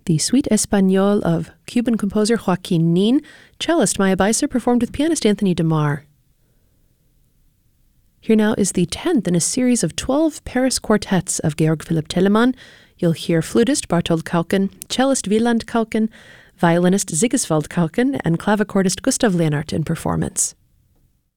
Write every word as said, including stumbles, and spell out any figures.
the Suite Espagnole of Cuban composer Joaquin Nin. Cellist Maya Beiser performed with pianist Anthony DeMar. Here now is the tenth in a series of twelve Paris quartets of Georg Philipp Telemann. You'll hear flutist Bartold Kauken, cellist Wieland Kauken, violinist Sigiswald Kauken, and clavicordist Gustav Leonhardt in performance.